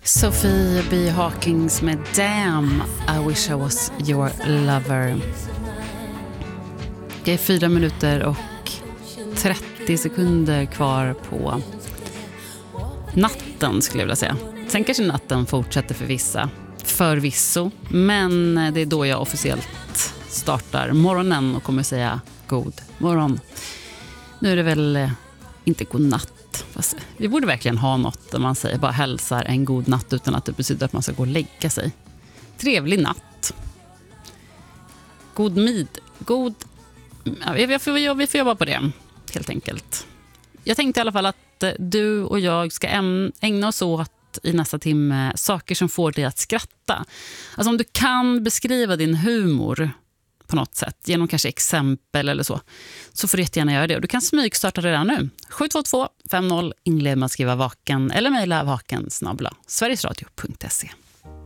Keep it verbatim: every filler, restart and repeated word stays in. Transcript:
Sophie B. Hawkins med Damn, I wish I was your lover. Det är fyra minuter och trettio sekunder kvar på natten, skulle jag vilja säga. Sen kanske natten fortsätter för vissa, förvisso. Men det är då jag officiellt startar morgonen och kommer säga god morgon. Nu är det väl inte god natt. Fast vi borde verkligen ha något där man säger bara hälsar en god natt utan att det betyder att man ska gå och lägga sig. Trevlig natt. God mid. God... Ja, vi, får, vi får jobba på det, helt enkelt. Jag tänkte i alla fall att du och jag ska ägna oss åt i nästa timme saker som får dig att skratta. Alltså om du kan beskriva din humor på något sätt, genom kanske exempel eller så, så får du jättegärna göra det. Och du kan smygstarta redan nu. sju två två fem noll, inled med att skriva vaken eller mejla vaken snabel-a sverigesradio punkt se.